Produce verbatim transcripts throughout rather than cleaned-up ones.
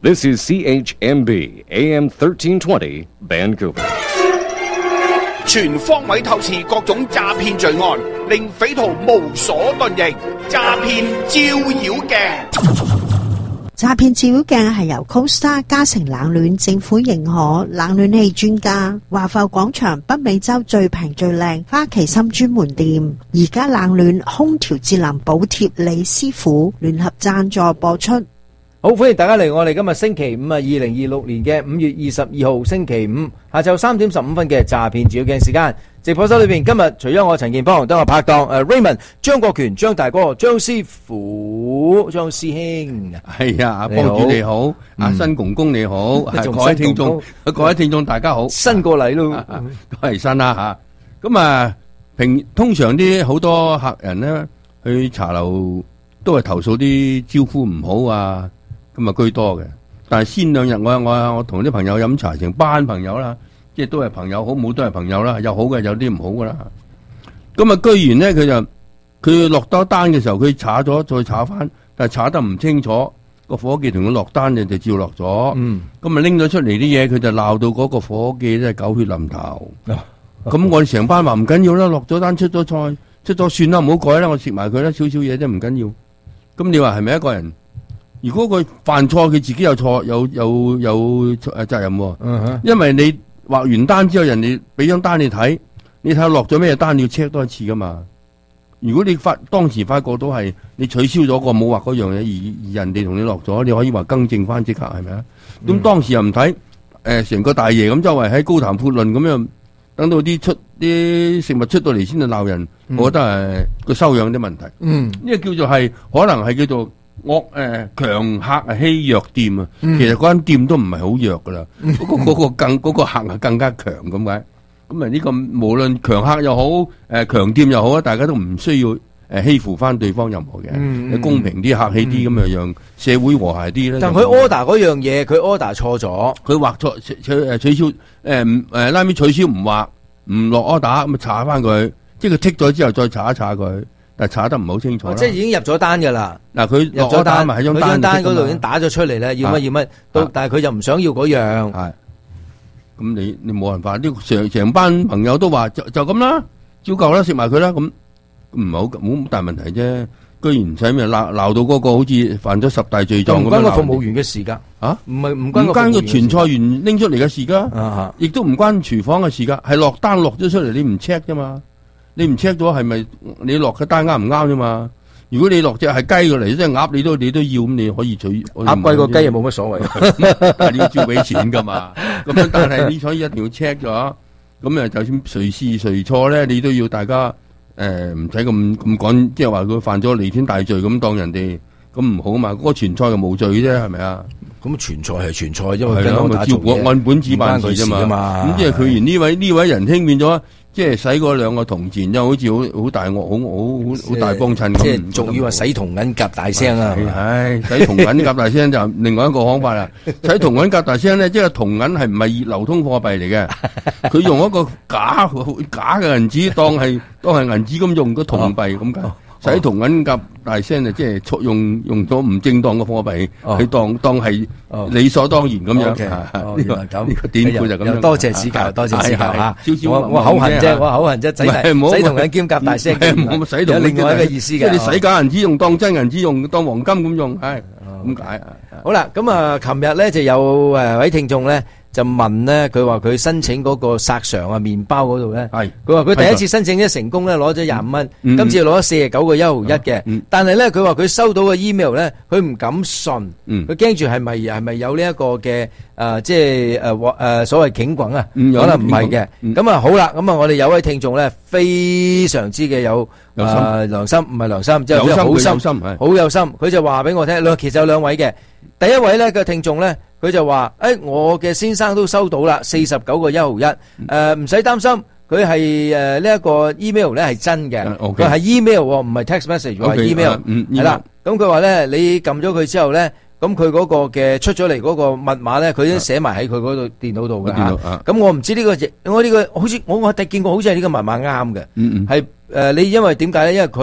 This is C H M B A M thirteen twenty Vancouver。 全方位透視各種詐騙罪案，令匪徒無所遁形。詐騙照妖鏡。 詐騙照妖鏡係由 Costa 嘉誠冷暖政府認可冷暖氣專家華埠廣場北美洲最平最靚花旗參專門店，而家冷暖空調節能補貼李師傅聯合贊助播出。 好，歡迎大家嚟我哋今日星期五啊，二零二六年嘅五月二十二號星期五下晝三點十五分嘅詐騙照妖鏡時間。直播室裏邊今日除咗我陳健邦，都有拍檔誒 Raymond 張國權張大哥張師傅張師兄。 係啊，阿幫主你好，阿新公公你好，各位聽眾各位聽眾大家好， 新過嚟咯， 都係新啦吓。咁啊，平通常啲好多客人咧去茶樓都係投訴啲招呼唔好啊，咁啊居多嘅。但係先兩日我我我同啲朋友飲茶，成班朋友啦。即係都係朋友，好冇都係朋友啦，有好嘅有啲唔好噶啦。咁啊，居然咧佢就佢落多單嘅時候，佢查咗再查翻，但係查得唔清楚，個伙計同佢落單就就照落咗。嗯，咁啊拎咗出嚟啲嘢，佢就鬧到嗰個伙計咧狗血淋頭。咁、啊、我哋成班話唔緊要啦，落咗單出咗菜出咗算啦，唔好改啦，我食埋佢啦，少少嘢啫唔緊要。咁你話係咪一個人？如果佢犯錯，佢自己有錯有有有誒責任喎。嗯、因為你。畫完單之後，人哋俾張單你睇，你睇下落咗咩單，你要 check 多一次噶嘛。如果你發當時發覺到係你取消咗個冇畫嗰樣嘢，而而人哋同你落咗，你可以話更正翻即刻係咪啊？咁、嗯、當時又唔睇，誒、呃、成個大爺咁周圍喺高談闊論咁樣，等到啲出啲食物出到嚟先至鬧人，嗯、我覺得係個修養啲問題。嗯，呢個叫做係可能係叫做。惡誒強客啊欺弱店啊，嗯、其實嗰間店都唔係好弱噶啦，嗰、嗯、個、嗰個更嗰、嗰個客係更加強咁解。咁啊呢個無論強客又好，誒強店又好啊，大家都唔需要誒欺負翻對方任何嘅，嗯、公平啲客氣啲咁啊，讓社會和諧啲咧。 但佢 order 嗰樣嘢，佢 order 錯咗， 佢畫錯取誒取消誒誒拉尾取消唔畫唔落 order 咁啊查翻佢，即係佢剔咗之後再查一查佢。但係查得唔好清楚、哦、 即係已經入咗單噶啦。嗱，佢入咗單咪喺張單， 佢張單嗰度已經打咗出嚟咧，要乜要乜，啊、但係佢就唔想要嗰樣。係， 咁你你冇辦法，呢成成班朋友都話就就咁啦，照舊啦，食埋佢啦，咁唔係好冇大問題啫。居然唔使咩鬧鬧到嗰個好似犯咗十大罪狀咁樣。唔關個服務員嘅事噶，啊，唔係唔關個傳菜員拎出嚟嘅事噶，亦都唔關廚房嘅事噶，係落單落咗出嚟，你唔 check 啫嘛。你唔 check 咗係咪你落嘅單啱唔啱啫嘛？如果你落隻係雞過嚟，即係鴨，你都你都要咁，你可以取鴨貴過雞又冇乜所謂， 但係你要照俾錢噶嘛。咁樣但係你所以一定要 check 咗，咁啊就算誰是誰錯咧，你都要大家誒唔使咁咁講，即係話佢犯咗彌天大罪咁當人哋咁唔好嘛。嗰、那個傳菜就冇罪啫，係咪啊？ 咁傳菜係傳菜，因為跟我打做嘢，按本子辦事啫嘛。咁即係佢然呢位呢位仁兄變咗。即係使嗰兩個銅錢，就好似好好大惡，好好好大幫襯咁。 即係仲要話使銅銀夾大聲啊！ 唉，使銅銀夾大聲就另外一個講法啦。使銅銀夾大聲咧，即係銅銀係唔係流通貨幣嚟嘅？佢用一個假假嘅銀紙當係當係銀紙咁用個銅幣咁解。使銅銀夾大聲啊！即係用用咗唔正當嘅貨幣，佢當當係理所當然咁樣。 呢個咁呢個典故就咁樣。 多謝指教，多謝指教吓。我我口痕啫，我口痕啫，使使銅銀兼夾大聲，有另外一個意思嘅。 即係你使假銀紙用，當真銀紙用，當黃金咁用，係咁解。 好啦，咁啊，琴日咧就有誒位聽眾咧。就問咧，佢話佢申請嗰個索償啊麵包嗰度咧，係佢話佢第一次申請咧成功咧攞咗廿五蚊，今次攞咗四十九個一毫一嘅，嗯、但係咧佢話佢收到嘅 email 咧，佢唔敢信，佢驚住係咪係咪有呢一個嘅誒即係誒誒所謂警棍啊，嗯、可能唔係嘅，咁啊、嗯、好啦，咁啊我哋有位聽眾咧非常之嘅有誒、呃、良心，唔係良心，即係好心，好有心，佢就話俾我聽，兩其實有兩位嘅，第一位咧嘅聽眾咧。佢就話：誒、哎，我嘅先生都收到啦，四十九個一毫一，誒、呃，唔使擔心，佢係誒呢一個 email 咧係真嘅，佢係 email 唔係 text message，係 email，係啦。咁佢話咧，你撳咗佢之後咧，咁佢嗰個嘅出咗嚟嗰個密碼咧，佢已經寫埋喺佢嗰度電腦度嘅嚇。咁我唔知呢、這個，我呢、這個好似我我第見過，好似係呢個密碼啱嘅，係誒、嗯呃、你因為點解咧？因為佢。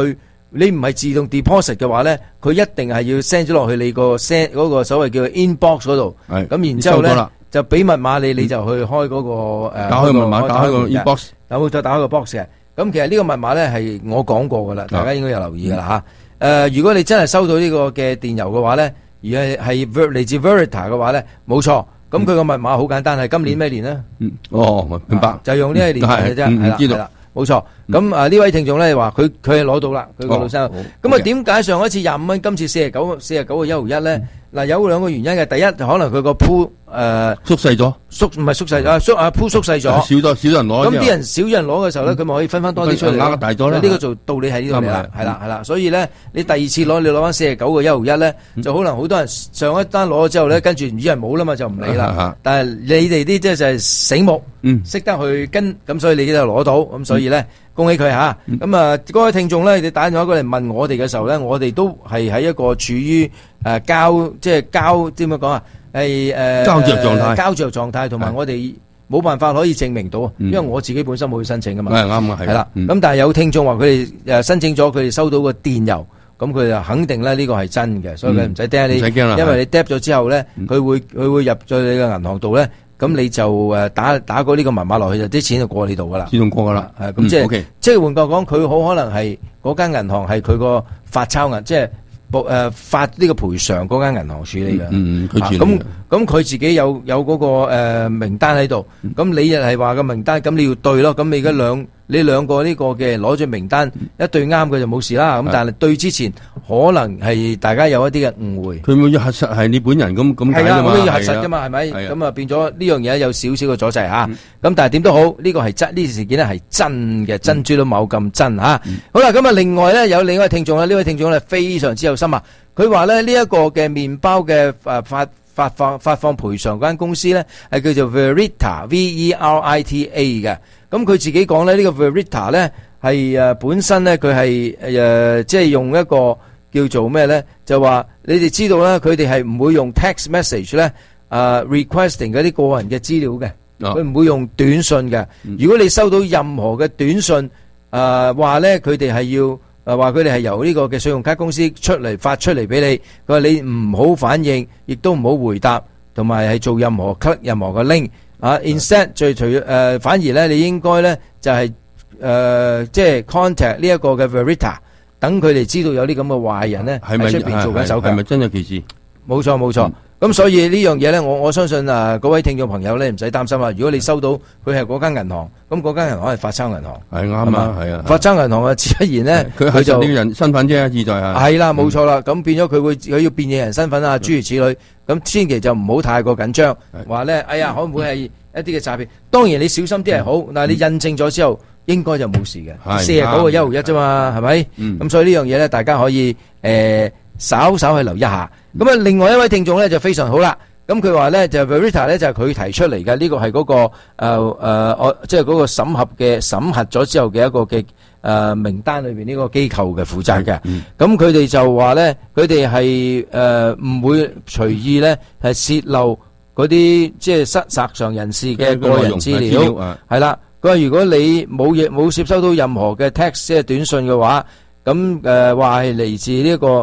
你唔係自動 deposit 嘅話咧，佢一定係要 send 咗落去你個 send 嗰個所謂叫 inbox 嗰度。 係咁然之後咧收到啦就俾密碼你，你就去開嗰個誒打開密碼，打開個 inbox， 有冇再打開個 box 嘅？咁其實呢個密碼咧係我講過噶啦，大家應該有留意噶啦嚇。誒，如果你真係收到呢個嘅電郵嘅話咧，而係係嚟自 Verita 嘅話咧，冇錯。咁佢個密碼好簡單，係今年咩年咧？ 嗯，哦，明白。 就用呢一年嘅啫，係啦，係啦，冇錯。咁啊呢位聽眾咧話佢佢係攞到啦，佢個老生。咁啊點解上一次廿五蚊，今次四十九四十九個一毫一咧？嗱，有兩個原因嘅，第一可能佢個鋪誒縮細咗， 縮唔係縮細啊縮啊鋪縮細咗， 少咗少咗人攞。 咁啲人少咗人攞嘅時候咧，佢咪可以分翻多啲出嚟， 額大咗啦。 呢個做道理喺呢度嚟啦，係啦係啦。所以咧，你第二次攞你攞翻四十九個一毫一咧，就可能好多人上一單攞咗之後咧，跟住唔知人冇啦嘛，就唔理啦。但係你哋啲即係就係醒目，識得去跟，咁所以你就攞到，咁所以咧。恭喜佢吓，咁啊嗰位聽眾咧，你打電話過嚟問我哋嘅時候咧，我哋都係喺一個處於誒交即係交點樣講啊，係誒膠着狀態， 膠着狀態，同埋我哋冇辦法可以證明到，因為我自己本身冇去申請噶嘛， 係啱啊，係啦，咁但係有聽眾話佢哋誒申請咗，佢哋收到個電郵，咁佢就肯定咧呢個係真嘅，所以佢唔使驚你，因為你 drop 咗之後咧，佢會佢會入咗你嘅銀行度咧。咁你就誒打打過呢個密碼落去，就啲錢就過你度噶啦， 自動過噶啦。 係咁即係，即係換句講，佢好可能係嗰間銀行係佢個發鈔銀，即係誒發呢個賠償嗰間銀行處理嘅。 嗯，佢處理。 咁咁佢自己有有嗰個誒名單喺度，咁你又係話個名單，咁你要對咯。咁你而家兩你兩個呢個嘅攞住名單一對啱嘅就冇事啦。咁但係對之前可能係大家有一啲嘅誤會。 佢冇要核實係你本人咁咁解係啊， 㗎嘛。 我都要核實㗎嘛，係咪？咁啊變咗呢樣嘢有少少嘅阻滯嚇。咁但係點都好，呢個係真，呢件事件咧係真嘅，珍珠都冇咁真嚇。好啦，咁啊另外咧有另一位聽眾咧，呢位聽眾咧非常之有心啊。佢話咧呢一個嘅麵包嘅誒發發放發放賠償嗰間公司咧係叫做 Verita V E R I T A 嘅。咁佢自己講咧呢個 Verita 咧係誒本身咧佢係誒即係用一個叫做咩咧，就話你哋知道咧佢哋係唔會用 text message 咧誒 requesting 嗰啲個人嘅資料嘅，佢唔會用短信嘅。如果你收到任何嘅短信誒話咧佢哋係要誒話佢哋係由呢個嘅信用卡公司出嚟發出嚟俾你，佢話你唔好反應，亦都唔好回答，同埋係做任何 click 任何嘅 link 啊。Instead 最除誒反而咧，你應該咧就係誒即係 contact 呢一個嘅 Verita， 等佢哋知道有啲咁嘅壞人咧喺出邊做緊手腳。 係咪真有其事？ 冇錯冇錯。咁所以呢樣嘢咧，我我相信啊，各位聽眾朋友咧唔使擔心啊。如果你收到佢係嗰間銀行，咁嗰間銀行係發鈔銀行， 係啱啊，係啊。 發鈔銀行啊，自不然咧， 佢就呢個人身份啫，意在係。 係啦，冇錯啦。咁變咗佢會佢要辨認人身份啊，諸如此類。咁千祈就唔好太過緊張，話咧，哎呀，可唔會係一啲嘅詐騙？當然你小心啲係好，但係你印證咗之後，應該就冇事嘅。四十九個一毫一啫嘛，係咪？咁所以呢樣嘢咧，大家可以誒稍稍去留意一下。咁啊，另外一位聽眾咧就非常好啦。咁佢話咧就 Verita 咧就係佢提出嚟嘅，呢個係嗰個誒誒我即係嗰個審核嘅審核咗之後嘅一個嘅誒名單裏邊呢個機構嘅負責嘅。咁佢哋就話咧，佢哋係誒唔會隨意咧係泄露嗰啲即係失殺上人士嘅個人資料。係啦，佢話如果你冇嘢冇接收到任何嘅 text 即係短信嘅話，咁誒話係嚟自呢一個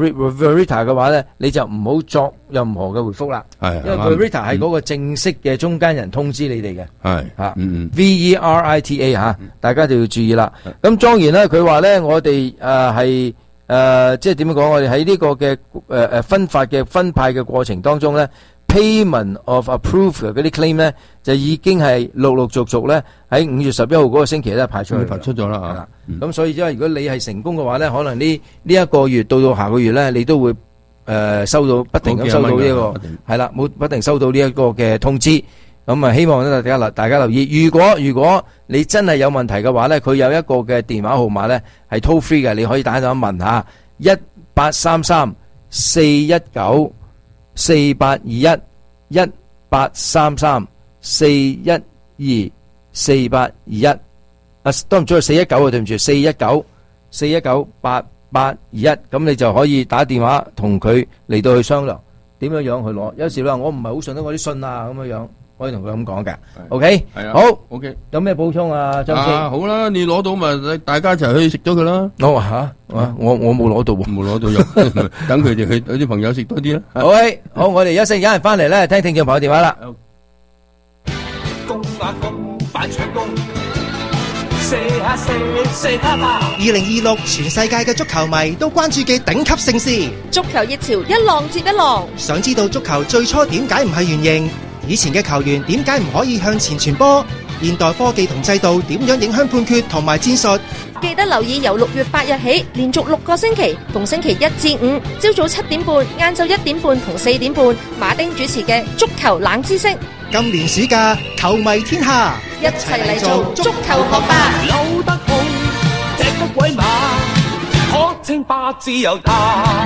Verita 嘅話咧，你就唔好作任何嘅回覆啦。係，因為 Verita 係嗰個正式嘅中間人通知你哋嘅。係嚇，嗯 V E R I T A 嚇，大家就要注意啦。咁當然咧，佢話咧，我哋誒係誒即係點樣講？我哋喺呢個嘅誒誒分發嘅分派嘅過程當中咧。Payment of approved 嗰啲 claim 咧，就已經係陸陸續續咧喺五月十一號嗰個星期咧派出去， 派出咗啦嚇。咁所以因為如果你係成功嘅話咧，可能呢呢一個月到到下個月咧，你都會誒收到不停咁收到呢一個係啦，冇不停收到呢一個嘅通知。咁啊，希望咧大家留大家留意。如果如果你真係有問題嘅話咧，佢有一個嘅電話號碼咧係 toll free 嘅，你可以打電話問下一八三三四一九。四八二一一八三三四一二四八二一啊，都唔錯，四一九啊，對唔住，四一九四一九八八二一，咁你就可以打電話同佢嚟到去商量點樣樣去攞。有時你話我唔係好信得我啲信啊，咁樣樣。 可以同佢咁講㗎。OK， 係啊， 好 OK， 有咩補充啊？張先啊，好啦，你攞到咪大家一齊去食咗佢啦。 我話吓，我我冇攞到喎， 冇攞到肉，等佢哋去有啲朋友食多啲啦。 OK，好，我哋休息，有人翻嚟咧，聽聽眾朋友電話啦。 公啊公，快搶攻！射下射，射下吧！ 二零二六全世界嘅足球迷都關注嘅頂級盛事， 足球熱潮一浪接一浪。 想知道足球最初點解唔係圓形？以前嘅球員點解唔可以向前傳波？現代科技同制度點樣影響判決同埋戰術？ 記得留意由六月八日起，連續六個星期，逢星期一至五，朝早七點半、晏晝一點半同四點半，馬丁主持嘅足球冷知識。 今年暑假，球迷天下， 一齊嚟做足球學霸。 有得好，踢得鬼馬，可稱霸自由他。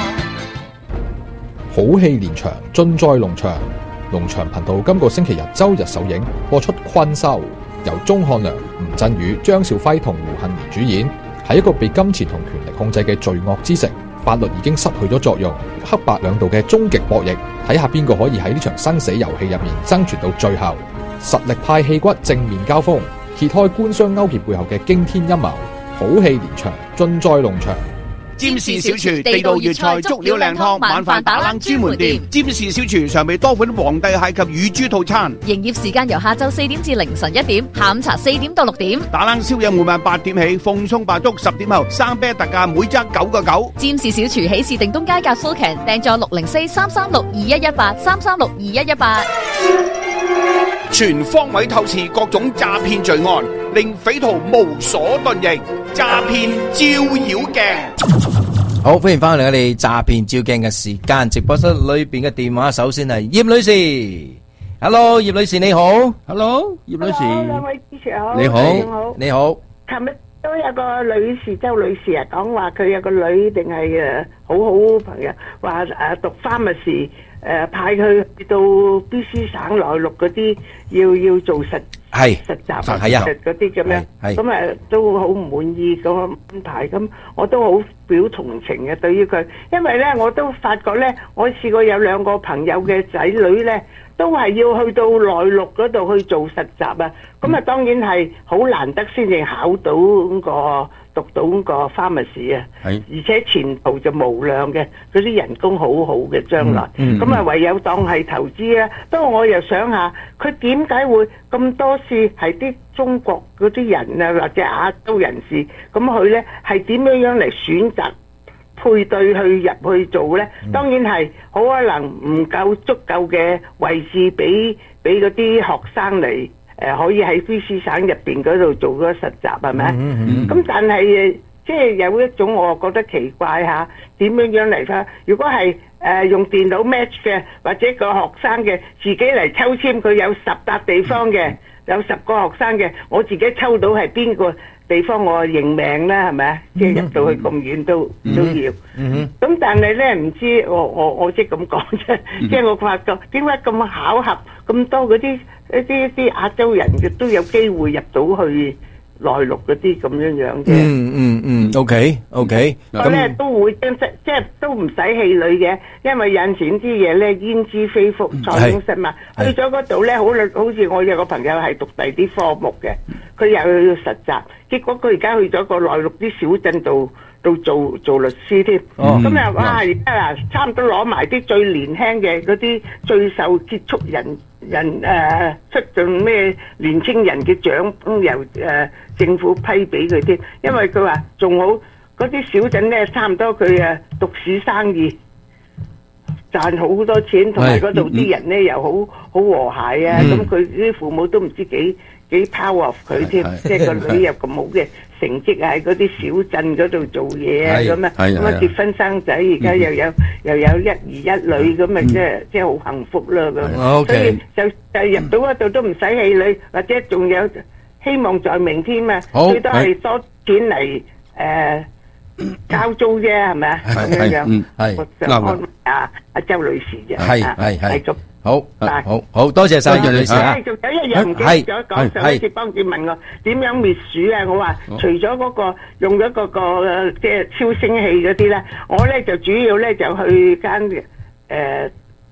好戲連場，盡在龍場。龍場頻道今個星期日周日首映播出《困獸》，由鐘漢良、吳鎮宇、張兆輝同胡杏兒主演。喺一個被金錢同權力控制嘅罪惡之城，法律已經失去咗作用，黑白兩道嘅終極博弈，睇下邊個可以喺呢場生死遊戲入面生存到最後。實力派氣骨正面交鋒，揭開官商勾結背後嘅驚天陰謀。好戲連場，盡在龍場。 占士小廚地道粵菜足料靚湯晚飯打冷專門店，占士小廚常備多款皇帝蟹及乳豬套餐， 營業時間由下晝四點至凌晨一點，下午茶四點到六點。 打冷宵夜每晚八點起，鳳鬆白粥十點後，生啤特價每則九個九。 占士小廚喜事定東街格夫強訂座六零四三三六二一一八三三六二一一八。 全方位透視各種詐騙罪案，令匪徒無所遁形。詐騙照妖鏡。 好，歡迎翻嚟我哋詐騙照鏡嘅時間，直播室裏邊嘅電話首先係葉女士。Hello， 葉女士你好。 Hello， 葉女士。 兩位主持好。 你好。 你好。 琴日都有個女士，周女士啊，講話佢有個女定係誒好好朋友，話誒讀 pharmacy。誒派佢去到 B C 省內陸嗰啲，要要做實係實習係啊嗰啲咁樣，咁誒都好唔滿意咁樣安排，咁我都好表同情嘅對於佢，因為咧我都發覺咧，我試過有兩個朋友嘅仔女咧，都係要去到內陸嗰度去做實習啊，咁啊當然係好難得先至考到嗰個。讀到個 pharmacy 啊，而且前途就無量嘅，嗰啲人工好好嘅將來，咁啊唯有當係投資啦。不過我又想下，佢點解會咁多次係啲中國嗰啲人啊，或者亞洲人士咁佢咧係點樣樣嚟選擇配對去入去做咧？當然係好可能唔夠足夠嘅位置俾俾嗰啲學生嚟。誒可以喺 B C 省入邊嗰度做嗰實習係咪？咁但係即係有一種我覺得奇怪嚇，點樣樣嚟法？如果係誒用電腦 match 嘅，或者個學生嘅自己嚟抽籤，佢有十笪地方嘅，有十個學生嘅，我自己抽到係邊個地方，我認命啦，係咪啊？即係入到去咁遠都都要。咁但係咧唔知我我我即係咁講啫，即係我發覺點解咁巧合咁多嗰啲？一啲啲亞洲人嘅都有機會入到去內陸嗰啲咁樣樣嘅。 嗯嗯嗯 ，OK OK。 咁咧都會即即係都唔使氣餒嘅，因為有陣時啲嘢咧焉知非福，塞翁失馬。去咗嗰度咧，好好似我有個朋友係讀第啲科目嘅，佢又去實習，結果佢而家去咗個內陸啲小鎮度。到做做律師添，咁啊哇！而家啊，差唔多攞埋啲最年輕嘅嗰啲最受接觸人人誒出盡咩年青人嘅獎，由誒政府批俾佢添，因為佢話仲好嗰啲小鎮咧，差唔多佢誒獨市生意賺好多錢，同埋嗰度啲人咧又好好和諧啊，咁佢啲父母都唔知幾幾 power 佢添，即係個女有咁好嘅成績喺嗰啲小鎮嗰度做嘢啊，咁啊，咁啊結婚生仔，而家又有又有一兒一女，咁啊即係即係好幸福啦咁。所以就就入到嗰度都唔使氣餒，或者仲有希望在明天啊，最多係多錢嚟誒交租啫，係咪啊？咁樣樣，我就安慰阿阿周女士啫。 係係係咁。好，好好多謝晒葉女士啊！ 仲有一樣唔記得咗講，上一次幫住問我點樣滅鼠啊？我話除咗嗰個用咗嗰個即係超聲器嗰啲咧，我咧就主要咧就去間誒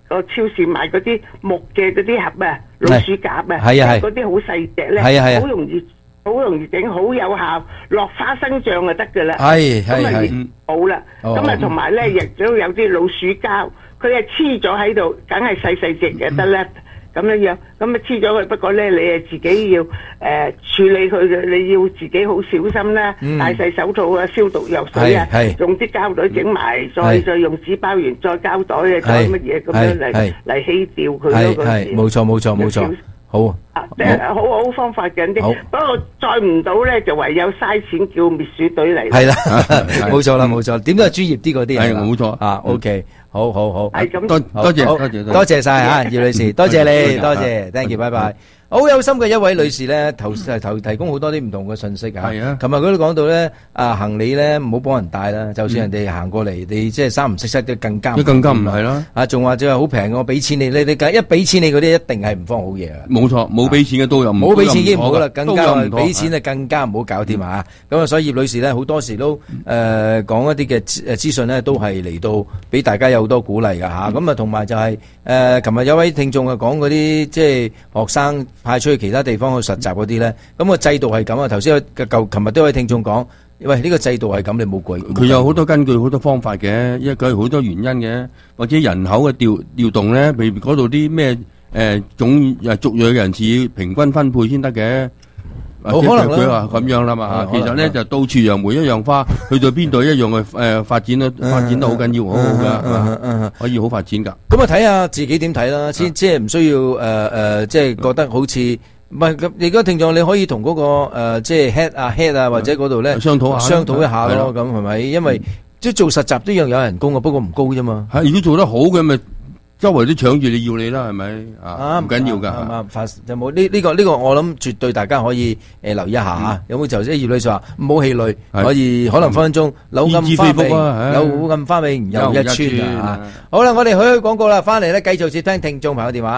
個超市買嗰啲木嘅嗰啲盒啊，老鼠夾啊， 係啊係嗰啲好細隻咧， 係啊係啊好容易好容易整，好有效，落花生醬就得噶啦。 係係咁啊係好啦，咁啊同埋咧亦都有啲老鼠膠，佢係黐咗喺度，梗係細細隻嘅得啦。咁樣樣，咁啊黐咗佢。不過咧，你啊自己要誒、呃、處理佢嘅，你要自己好小心啦， 嗯、 戴晒手套啊，消毒藥水啊，用啲膠袋整埋，再再用紙包完，再膠袋啊，再乜嘢咁樣嚟嚟稀掉佢咯。 係冇錯冇錯冇錯，好啊，即係好好方法緊啲。不過再唔到咧，就唯有嘥錢叫滅鼠隊嚟。 係啦，冇錯啦冇錯，點都係專業啲嗰啲係冇錯啊。OK。好好好， 係咁， 多多謝多謝多謝晒啊，葉女士，多謝你，多謝 ，thank you，拜拜。好有心嘅一位女士咧，頭頭提供好多啲唔同嘅信息啊。係啊，琴日佢都講到咧，啊行李咧唔好幫人帶啦，就算人哋行過嚟，你即係三唔識七都更加。 更加唔係啦。啊， 仲話就係好平，我俾錢你，你你一俾錢你嗰啲一定係唔放好嘢啊。 冇錯，冇俾錢嘅都有唔。 冇俾錢已經唔好啦，更加俾錢就更加唔好搞掂啊。咁啊，所以葉女士咧好多時都誒講一啲嘅誒資訊咧，都係嚟到俾大家有好多鼓勵㗎嚇。咁啊，同埋就係誒，琴日有位聽眾啊講嗰啲即係學生派出去其他地方去實習嗰啲咧，咁個制度係咁啊。頭先有舊琴日都有位聽眾講，喂呢個制度係咁，你冇鬼。 佢有好多根據，好多方法嘅，因為佢好多原因嘅，或者人口嘅調調動咧，譬如嗰度啲咩誒種誒族裔嘅人士平均分配先得嘅。 好可能佢話咁樣啦嘛，其實咧就到處楊梅一樣花，去到邊度一樣去誒發展啦，發展得好緊要，好好噶，可以好發展噶。 咁啊睇下自己點睇啦，先即係唔需要誒誒，即係覺得好似唔係咁。而家聽眾你可以同嗰個誒即係 head 啊 head 啊或者嗰度咧商討下， 商討一下咯。咁係咪？因為即係做實習都一樣有人工啊，不過唔高啫嘛。 係如果做得好嘅咪。周圍都搶住你要你啦，係咪啊？唔緊要噶， 啱啱發有冇呢？呢個呢個我諗絕對大家可以誒留意一下啊！有冇就即係葉女士話唔好氣餒，可以可能分分鐘柳暗花明，柳暗花明又一村啊！好啦，我哋去去廣告啦，翻嚟咧繼續接聽聽眾朋友電話。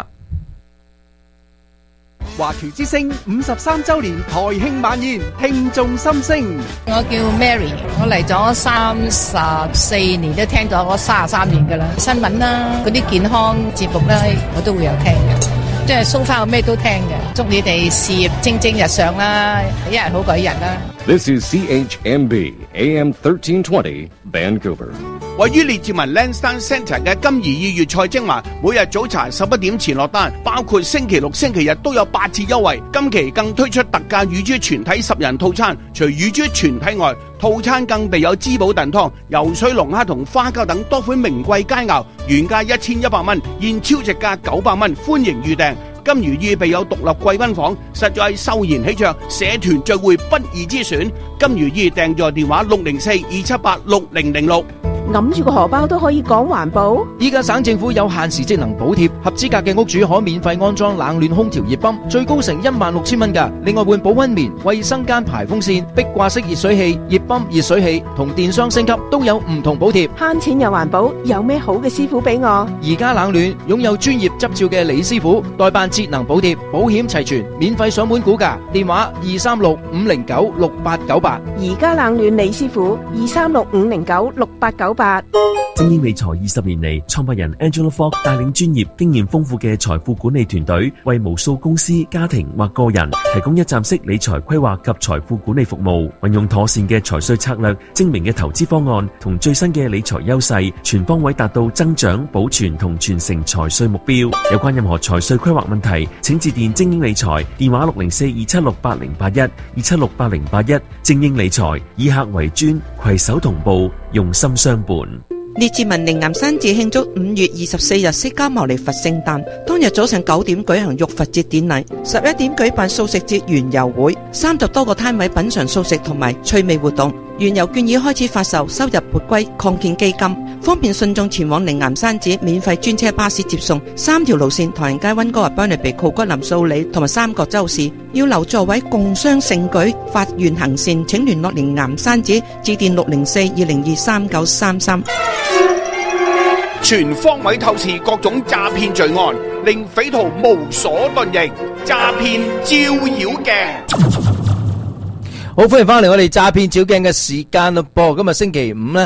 華僑之聲五十三周年台慶晚宴，聽眾心聲。 我叫 Mary， 我嚟咗三十四年，都聽咗我三十三年噶啦。新聞啦，嗰啲健康節目咧，我都會有聽嘅。即係蘇花我咩都聽嘅。祝你哋事業蒸蒸日上啦，一日好過一日啦。 This is C H M B A M thirteen twenty Vancouver。 位於列治文 Lansdowne Centre 嘅金怡粵菜精華，每日早茶十一點前落單，包括星期六、星期日都有八折優惠。今期更推出特價乳豬全體十人套餐，除乳豬全體外，套餐更備有滋補燉湯、游水龍蝦同花膠等多款名貴佳肴，原價一千一百蚊，現超值價九百蚊，歡迎預訂。金魚意備有獨立貴賓房，實在秀賢喜鵲，社團聚會不二之選。金魚意訂座電話六零四二七八六零零六。 揞住個荷包都可以講環保。 依家省政府有限時節能補貼，合資格嘅屋主可免費安裝冷暖空調熱泵，最高成一萬六千蚊㗎。另外換保溫棉、衛生間排風扇、壁掛式熱水器、熱泵、熱水器同電箱升級都有唔同補貼。 慳錢又環保，有咩好嘅師傅俾我？ 而家冷暖擁有專業執照嘅李師傅代辦節能補貼，保險齊全，免費上門估價，電話二三六五零九六八九八。 而家冷暖李師傅二三六五零九六八九八。 精英理財二十年嚟，創辦人 Angela Fogg 帶領專業、經驗豐富嘅財富管理團隊，為無數公司、家庭或個人提供一站式理財規劃及財富管理服務。運用妥善嘅財稅策略、精明嘅投資方案同最新嘅理財優勢，全方位達到增長、保存同傳承財稅目標。有關任何財稅規劃問題，請致電精英理財，電話六零四二七六八零八一二七六八零八一。精英理財以客為尊，攜手同步，用心相伴。 列治文靈岩山寺慶祝五月二十四日釋迦牟尼佛聖誕，當日早上九點舉行浴佛節典禮，十一點舉辦素食節園遊會，三十多個攤位品嘗素食同埋趣味活動。園遊券已開始發售，收入撥歸擴建基金，方便信眾前往靈岩山寺，免費專車巴士接送。三條路線：唐人街、溫哥華、班尼比、酷骨林、素里同埋三角洲市。要留座位共襄盛舉，發願行善，請聯絡靈岩山寺，致電六零四二零二三九三三。 全方位透視各種詐騙罪案，令匪徒無所遁形。詐騙照妖鏡。 好，歡迎翻嚟我哋詐騙照鏡嘅時間咯噃。今日星期五咧，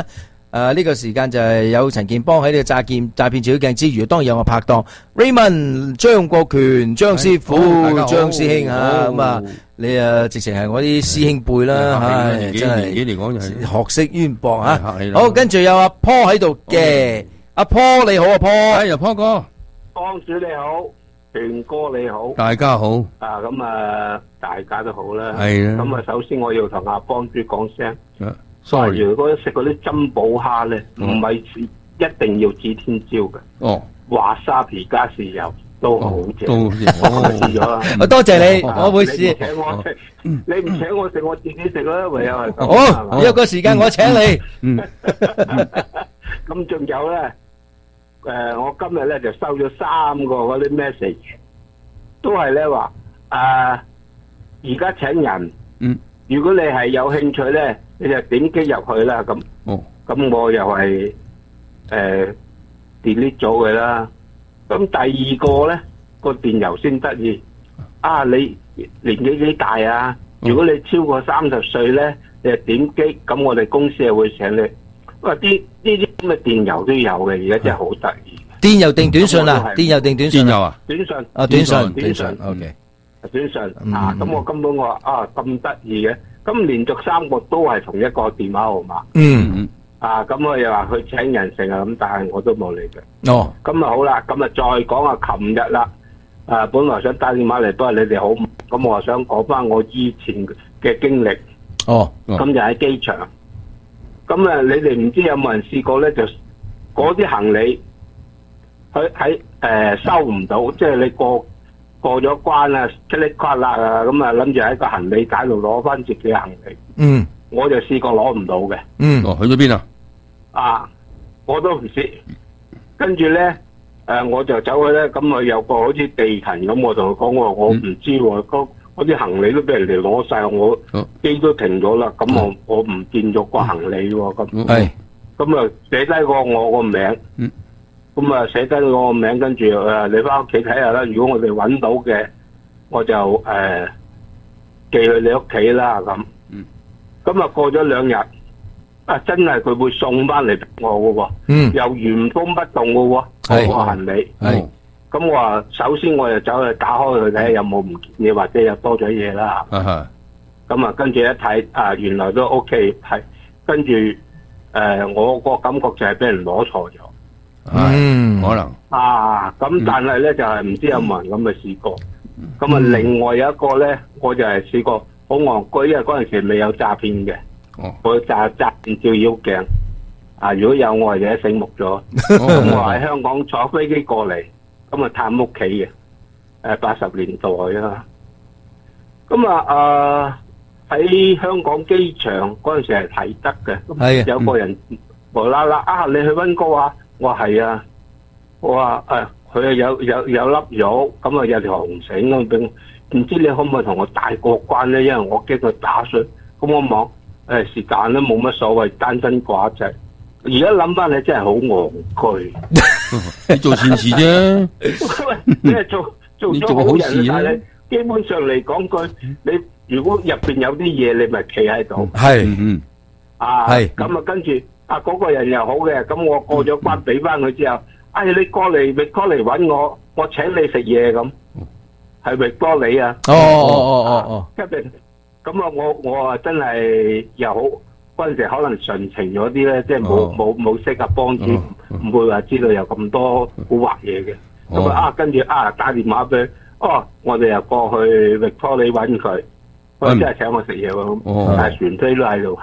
誒呢個時間就係有陳健邦喺呢個詐騙詐騙照妖鏡之餘，當然有我拍檔 Raymond 張國權張師傅張師兄嚇咁啊！你啊直情係我啲師兄輩啦嚇，真係年紀嚟講就係學識淵博嚇。好，跟住有阿 Paul 喺度嘅，阿 Paul 你好啊 Paul， 哎呀 Paul 哥， 幫主你好，權哥你好， 大家好。 啊咁啊，大家都好啦。 係啊。 咁啊，首先我要同阿幫主講聲。 sorry， 如果食嗰啲珍寶蝦咧，唔係一定要指天椒嘅。 哦， 華沙皮加豉油都好正。 都好正， 我試咗啦。 我多謝你，我會試。 你唔請我食，你唔請我食，我自己食啦，唯有係咁。 好，約個時間我請你。 嗯。 咁仲有咧，誒，我今日咧就收咗三個嗰啲 message，都係咧話，誒，而家請人。 嗯。 如果你係有興趣咧，你就點擊入去啦。咁，咁我又係誒 delete 咗佢啦。咁第二個咧個電郵先得意。啊，你年紀幾大啊？如果你超過三十歲咧，你就點擊，咁我哋公司係會請你。哇！啲呢啲咁嘅電郵都有嘅，而家真係好得意。 電郵定短信啊？電郵定短信？ 電郵啊？ 短信。 啊，短信， 短信。 O K。 短信啊，咁我根本我話啊咁得意嘅，咁連續三個都係同一個電話號碼。 嗯嗯。 啊，咁我又話去請人成啊，咁但係我都冇理佢。 哦。 咁啊好啦，咁啊再講下琴日啦。啊，本來想打電話嚟，不過你哋好，咁我想講翻我以前嘅經歷。 哦。 咁就喺機場。咁啊，你哋唔知有冇人試過咧？就嗰啲行李，佢喺誒收唔到，即係你過。過咗關啊，噼里啪啦啊，咁啊諗住喺個行李架度攞翻自己嘅行李。 嗯， 我就試過攞唔到嘅。 嗯， 哦，去咗邊啊？ 啊，我都唔知。跟住咧，誒，我就走去咧，咁啊有個好似地勤咁，我同佢講，我話我唔知喎，嗰嗰啲行李都俾人哋攞晒，我機都停咗啦，咁我我唔見咗個行李喎，咁係， 咁啊寫低個我個名。嗯。咁啊，寫低我個名，跟住誒，你翻屋企睇下啦。如果我哋揾到嘅，我就誒、呃、寄去你屋企啦。咁，嗯，咁啊過咗兩日，啊真係佢會送翻嚟俾我嘅喎， 嗯， 又原封不動嘅喎， 係個行李， 係。 咁我話首先我就走去打開佢睇下有冇唔見嘢，或者有多咗嘢啦。 啊咁啊，跟住一睇啊，原來都 OK，係跟住誒、呃，我個感覺就係俾人攞錯咗。 嗯，可能啊，咁但係咧就係唔知有冇人咁嘅試過。咁啊，另外有一個咧，我就係試過好戇居，因為嗰陣時未有詐騙嘅。 哦， 我詐詐騙照妖鏡啊，如果有我係就醒目咗。咁我喺香港坐飛機過嚟，咁啊探屋企嘅，誒八十年代啊。咁啊誒喺香港機場嗰陣時係睇得嘅，咁有個人無啦啦啊，你去溫哥華？我話係啊，我話誒，佢啊有有有粒肉，咁啊有條紅繩咁俾我，唔知你可唔可以同我帶過關咧？因為我驚佢打碎。咁我望誒時間都冇乜所謂，單身寡仔。而家諗翻你真係好戇居。 你做善事啫， 你係做做咗好人，但係基本上嚟講句，你如果入邊有啲嘢，你咪企喺度。 係嗯啊， 係咁啊跟住。啊！嗰、那個人又好嘅，咁我過咗關俾翻佢之後，哎，你過嚟，咪過嚟揾我，我請你食嘢咁，係咪多你啊？ 哦哦哦哦哦， 一定咁啊！我我啊真係又好嗰陣時可能純情咗啲咧，即係冇冇冇識啊幫主，唔會話知道有咁多蠱惑嘢嘅。咁啊啊，跟住啊打電話俾佢，哦，我哋又過去域多利揾佢。佢真係請我食嘢喎，但係船飛都喺度。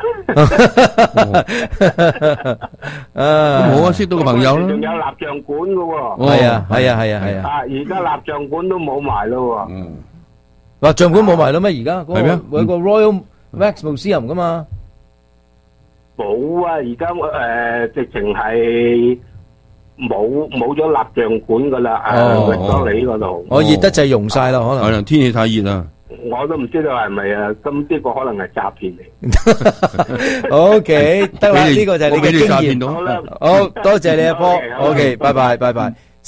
我啊識到個朋友啦。 仲有蠟像館嘅喎。 係啊係啊係啊係啊。 啊！而家蠟像館都冇埋咯喎。 蠟像館冇埋咯咩？而家係咩？ 有個 Royal Wax Museum 噶嘛？ 冇啊！而家誒直情係冇冇咗蠟像館噶啦。誒，域多利嗰度。 我熱得滯溶晒啦，可能。 可能天氣太熱啦。 我都唔知道係咪啊，咁呢個可能係詐騙嚟。 O K， 得啦，呢個就係你嘅經驗。 好啦， 好多謝你阿波。O K，拜拜，拜拜。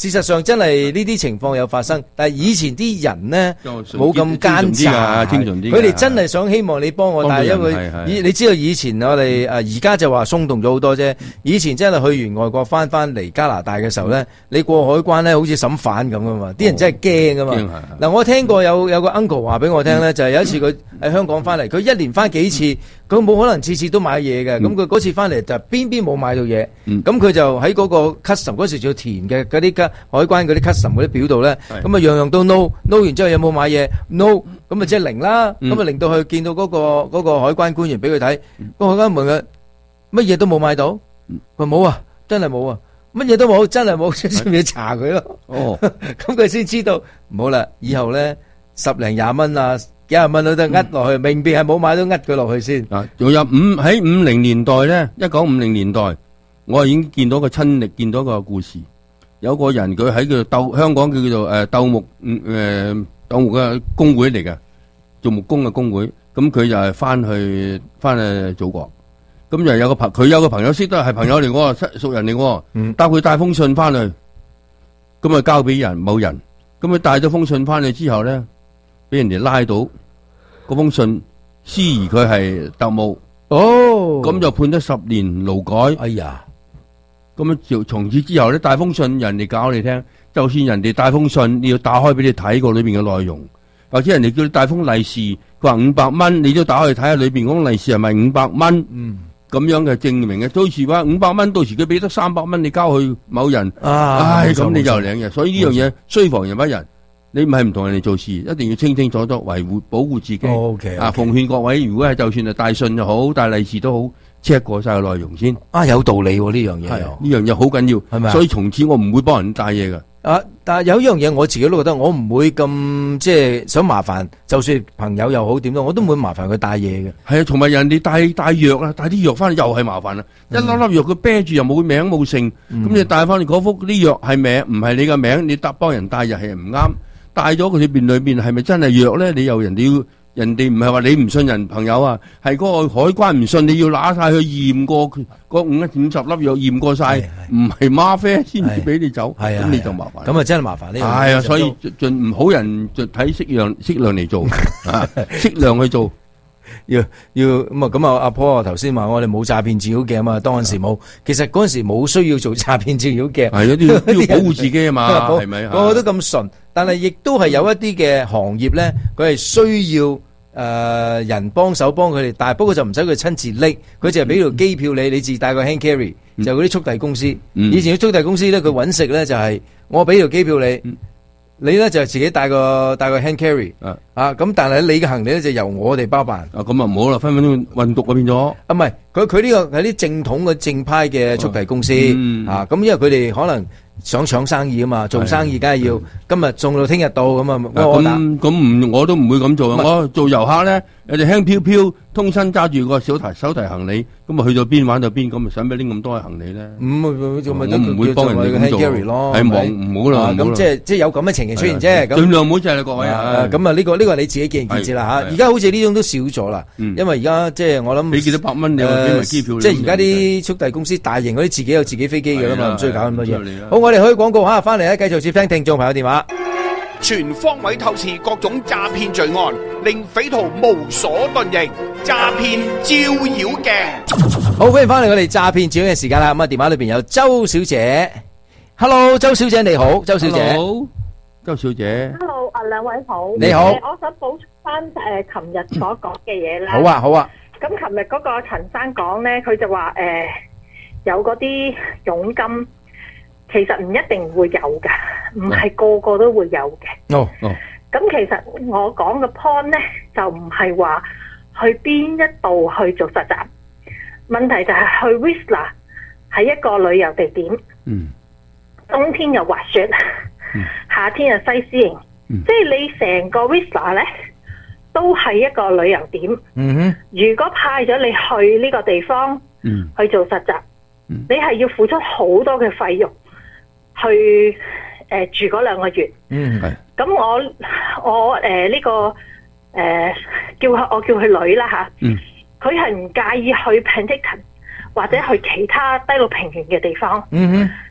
事實上真係呢啲情況有發生，但係以前啲人咧冇咁奸詐，佢哋真係想希望你幫我，但係因為以你知道以前我哋誒而家就話鬆動咗好多啫，以前真係去完外國翻翻嚟加拿大嘅時候咧，你過海關咧好似審犯咁噶嘛，啲人真係驚噶嘛。嗱，我聽過有有個 uncle 話俾我聽咧，就係有一次佢喺香港翻嚟，佢一年翻幾次，佢冇可能次次都買嘢嘅，咁佢嗰次翻嚟就邊邊冇買到嘢，咁佢就喺嗰個 custom 嗰時仲要填嘅嗰啲海關嗰啲 custom 嗰啲表度咧，咁啊樣樣都 no，no 完之後有冇買嘢 no，咁啊即係零啦，咁啊令到佢見到嗰個嗰個海關官員俾佢睇，個海關問佢乜嘢都冇買到，佢冇啊，真係冇啊，乜嘢都冇，真係冇，先至查佢咯。哦，咁佢先知道唔好啦，以後咧十零廿蚊啊，幾廿蚊都得呃落去，明明係冇買都呃佢落去先。 啊，仲有五喺五零年代咧，一九五零年代，我已經見到個親歷，見到個故事。有個人佢喺佢鬥香港叫做誒鬥木誒鬥木嘅工會嚟嘅，做木工嘅工會。咁佢就係翻去翻去祖國。咁就有個朋佢有個朋友識得係朋友嚟喎，熟人嚟喎，帶佢帶封信翻去，咁啊交俾人某人。咁佢帶咗封信翻去之後咧，俾人哋拉到嗰封信，思疑佢係特務。 哦， 咁就判咗十年勞改。 哎呀！ 咁就從此之後咧，帶封信人哋教你聽，就算人哋帶封信，你要打開俾你睇過裏邊嘅內容，或者人哋叫你帶封利是，佢話五百蚊，你都打開睇下裏邊嗰封利是係咪五百蚊？嗯，咁樣嘅證明嘅，到時話五百蚊，到時佢俾得三百蚊，你交去某人， 啊， 唉，咁你就領嘅。所以呢樣嘢雖防人不仁，你唔係唔同人哋做事，一定要清清楚楚維護保護自己。 O K， 啊，奉勸各位，如果係就算係帶信又好，帶利是都好。check 過晒個內容先啊，有道理喎呢樣嘢， 呢樣嘢好緊要，係咪？所以從此我唔會幫人帶嘢噶。 啊，但係有一樣嘢我自己都覺得，我唔會咁即係想麻煩，就算朋友又好點都，我都唔會麻煩佢帶嘢嘅。 係啊，同埋人哋帶帶藥啊，帶啲藥翻嚟又係麻煩啦。一粒粒藥佢啤住又冇名冇姓，咁你帶翻嚟嗰幅啲藥係名唔係你嘅名，你搭幫人帶又係唔啱。帶咗佢裏邊裏邊係咪真係藥咧？你又人哋要。人哋唔係話你唔信人朋友啊，係嗰個海關唔信，你要拿晒去驗過嗰五五十粒藥驗過晒，唔係嗎啡先至俾你走，咁你就麻煩。 咁啊真係麻煩呢？ 係啊，所以盡唔好人就睇適量適量嚟做，適量去做。 要要咁啊咁啊！阿婆啊頭先話我哋冇詐騙照妖鏡啊嘛，當陣時冇，其實嗰陣時冇需要做詐騙照妖鏡， 係有啲都要保護自己啊嘛，係咪？ 個個都咁純，但係亦都係有一啲嘅行業咧，佢係需要誒人幫手幫佢哋，但係不過就唔使佢親自拎，佢就係俾條機票你，你自帶個 hand carry，就嗰啲速遞公司。以前啲速遞公司咧，佢揾食咧就係我俾條機票你。你咧就自己帶個帶個 hand carry 啊，啊咁但係你嘅行李咧就由我哋包辦。 啊咁啊唔好啦，分分鐘運毒啊變咗。 啊唔係，佢佢呢個係啲正統嘅正派嘅速遞公司啊，咁因為佢哋可能想搶生意啊嘛，做生意梗係要今日送到聽日到咁啊。 咁咁唔我都唔會咁做啊！我做遊客咧，有隻輕飄飄，通身揸住個小提手提行李，咁啊去到邊玩到邊，咁啊使咩拎咁多行李咧？ 咁啊做咪得唔會幫人哋咁做咯？係忙唔好啦， 咁即係即係有咁嘅情形出現啫。 盡量唔好就係各位啊！ 咁啊呢個呢個你自己見仁見智啦吓。而家好似呢種都少咗啦，因為而家即係我諗俾幾多百蚊你俾埋機票。 即係而家啲速遞公司大型嗰啲自己有自己飛機嘅啦嘛，唔需要搞咁多嘢。好，我哋開廣告吓，翻嚟咧繼續接聽聽眾朋友電話。 全方位透視各種詐騙罪案，令匪徒無所遁形。詐騙照妖鏡。 好，歡迎翻嚟我哋詐騙照妖嘅時間啦。咁啊，電話裏邊有周小姐。Hello， 周小姐你好，周小姐。 好，周小姐。 Hello， 啊兩位好。 你好。 我想補充翻誒琴日所講嘅嘢啦。 好啊，好啊。 咁琴日嗰個陳生講咧，佢就話誒有嗰啲佣金。其實唔一定會有噶，唔係個個都會有嘅。 哦哦。 咁其實我講嘅 point 咧，就唔係話去邊一度去做實習，問題就係去 Whistler 係一個旅遊地點。嗯。冬天又滑雪，嗯、夏天又西施營，嗯、即係你成個 Whistler 咧，都係一個旅遊點。嗯哼。如果派咗你去呢個地方，嗯，去做實習，嗯、你係要付出好多嘅費用。去誒、呃、住嗰兩個月，嗯係。咁我我誒呢、呃這個誒、呃、叫佢我叫佢女啦吓，嗯，佢係唔介意去 Penticton 或者去其他低陸平原嘅地方，嗯哼。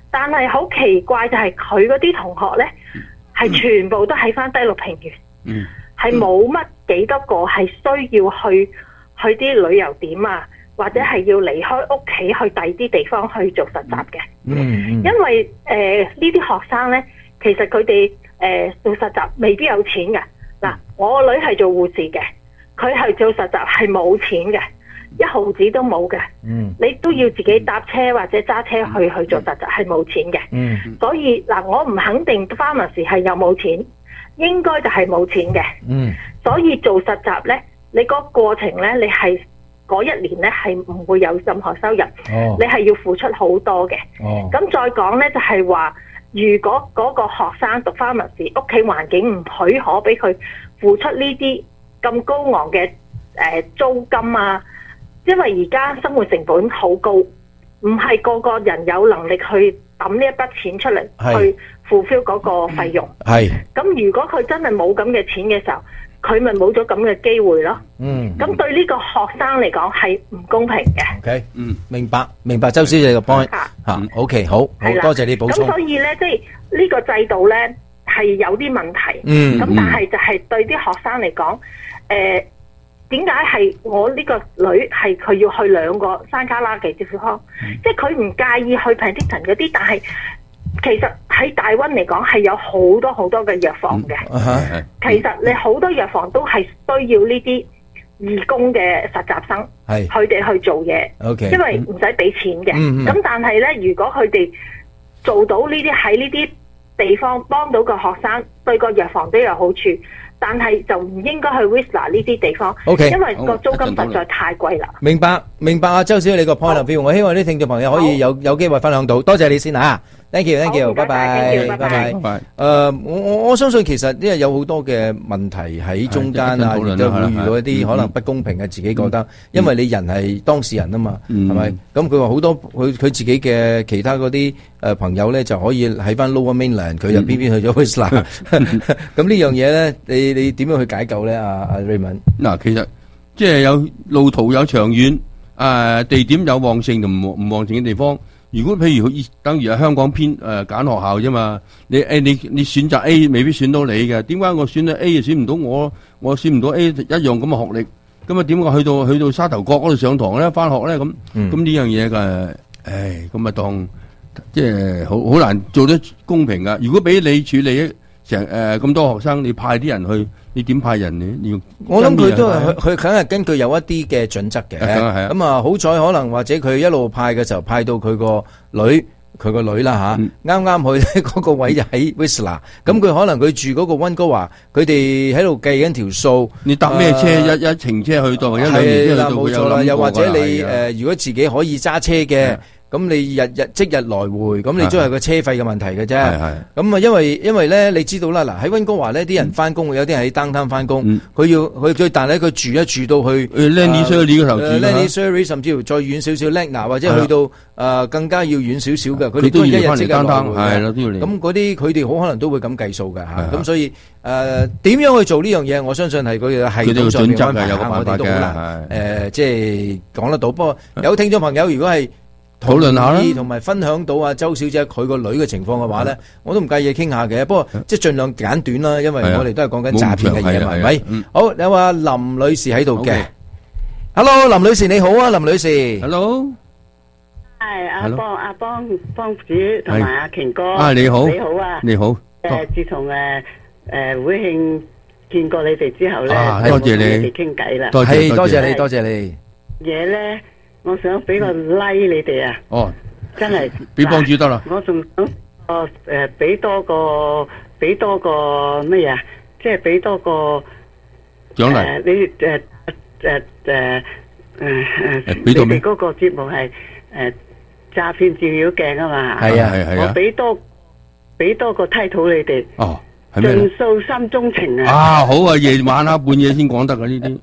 但係好奇怪就係佢嗰啲同學咧，係全部都喺翻低綠平原， 嗯， 係冇乜幾多個係需要去去啲旅遊點啊，或者係要離開屋企去第二啲地方去做實習嘅。 嗯， 因為誒呢啲學生咧，其實佢哋誒做實習未必有錢嘅。嗱，我個女係做護士嘅，佢係做實習係冇錢嘅。一毫子都冇嘅， 嗯， 你都要自己搭車或者揸車去去做實習，係冇錢嘅。 嗯， 所以嗱，我唔肯定 pharmacy 係有冇錢，應該就係冇錢嘅。 嗯， 所以做實習咧，你個過程咧，你係嗰一年咧係唔會有任何收入， 哦， 你係要付出好多嘅。 哦， 咁再講咧就係話，如果嗰個學生讀 pharmacy，屋企環境唔許可俾佢付出呢啲咁高昂嘅誒、呃、租金啊。因為而家生活成本好高，唔係個個人有能力去抌呢一筆錢出嚟去 fulfill 嗰個費用。 係。 咁如果佢真係冇咁嘅錢嘅時候，佢咪冇咗咁嘅機會咯。 嗯。 咁對呢個學生嚟講係唔公平嘅。 OK，嗯，明白，明白周小姐嘅 point 嚇。OK，好，好多謝你補充。 咁所以咧，即係呢個制度咧係有啲問題。 嗯。 咁但係就係對啲學生嚟講，誒、呃。點解係我呢個女係佢要去兩個山卡拉嘅地方？嗯、即係佢唔介意去 Penticton 嗰啲，但係其實喺大溫嚟講係有好多好多嘅藥房嘅。嗯啊、其實你好多藥房都係需要呢啲義工嘅實習生，佢哋去做嘢。 Okay, 因為唔使俾錢嘅。咁、嗯嗯、但係咧，如果佢哋做到呢啲喺呢啲地方幫到個學生，對個藥房都有好處。但係就唔應該去 Whistler 呢啲地方，okay, 因為個租金實在太貴啦。 明白，明白啊，周小姐你個 point of view，我希望啲聽眾朋友可以有有機會分享到，多謝你先嚇。Thank you，Thank you，拜拜，拜拜，拜拜。誒，我我我相信其實因為有好多嘅問題喺中間啊，亦都會遇到一啲可能不公平嘅，自己覺得，因為你人係當事人啊嘛，係咪？咁佢話好多佢佢自己嘅其他嗰啲誒朋友咧，就可以喺翻 Lower Mainland，佢就偏偏去咗 Whistler。咁呢樣嘢咧，你你點樣去解救咧？阿阿 Raymond， 嗱，其實即係有路途有長遠，誒地點有旺盛同唔唔旺盛嘅地方。如果譬如等於係香港偏誒揀學校啫嘛，你誒你你選擇 A 未必選到你嘅，點解我選咗 A 又選唔到我？我選唔到 A 一樣咁嘅學歷，咁啊點解去到去到沙頭角嗰度上堂咧？返學咧咁，咁呢、嗯、樣嘢嘅，唉，咁啊當即係好好難做得公平噶。如果俾你處理成誒咁多學生，你派啲人去。你點派人呢？要我諗佢都係佢佢梗係根據有一啲嘅準則嘅。咁啊，好彩可能或者佢一路派嘅時候派到佢個女，佢個女啦吓，啱啱去嗰個位就喺 Whistler。咁佢可能佢住嗰個溫哥華，佢哋喺度計緊條數。 你搭咩車？一一程車去到，一兩年車去到， 冇錯啦。又或者你誒，如果自己可以揸車嘅。咁你日日即日來回，咁你都係個車費嘅問題嘅啫。咁啊，因為因為咧，你知道啦，嗱喺溫哥華呢啲人翻工，有啲人喺 downtown 翻工，佢要佢佢，但係佢住一住到去 Lenny Surrey 嗰頭住 Lenny Surrey 甚至乎再遠少少 Lagna 或者去到誒更加要遠少少嘅，佢哋都一日即日來回嘅。咁嗰啲佢哋好可能都會咁計數嘅嚇。咁所以誒點樣去做呢樣嘢？我相信係佢嘅系統上面安排下，我哋都好難誒，即係講得到。不過有聽眾朋友，如果係討論下啦， 同埋分享到啊周小姐佢個女嘅情況嘅話咧，我都唔介意傾下嘅。不過即係盡量簡短啦，因為我哋都係講緊詐騙嘅嘢，係咪？好，有話林女士喺度嘅。Hello， 林女士你好啊，林女士。 Hello， 係阿邦阿邦邦主同埋阿瓊哥。 啊你好， 你好啊， 你好。 誒，自從誒誒會慶見過你哋之後咧， 多謝你哋傾偈啦。 係多謝你，多謝你。 嘢咧。我想俾個 like 你哋啊！ 哦， 真係俾幫主得啦。 我仲想個誒俾多個俾多個咩呀？即係俾多個獎勵。 你誒誒誒誒誒，你哋嗰個節目係誒詐騙照妖鏡啊嘛。 係啊係係啊。 我俾多俾多個 title 你哋。 哦，係咩？ 盡訴心中情啊！ 啊好啊，夜晚啊半夜先講得噶呢啲。